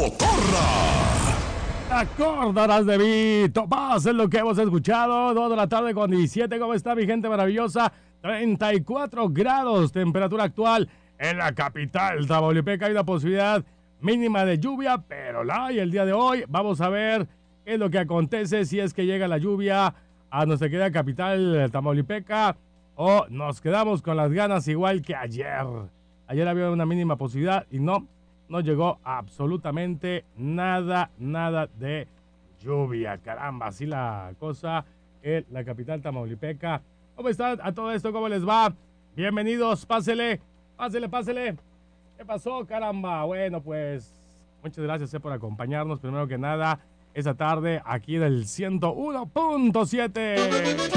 Acordarás de mí, Topaz es lo que hemos escuchado. 2 de la tarde con 17. ¿Cómo está mi gente maravillosa? 34 grados, temperatura actual en la capital Tamaulipeca. Hay una posibilidad mínima de lluvia, pero la hay el día de hoy. Vamos a ver qué es lo que acontece, si es que llega la lluvia a nuestra querida capital Tamaulipeca o nos quedamos con las ganas igual que ayer. Ayer había una mínima posibilidad y no llegó absolutamente nada de lluvia. Caramba, así la cosa en la capital Tamaulipeca. ¿Cómo están a todo esto? ¿Cómo les va? Bienvenidos, pásele. ¿Qué pasó, caramba? Bueno, pues muchas gracias por acompañarnos primero que nada esta tarde aquí del 101.7.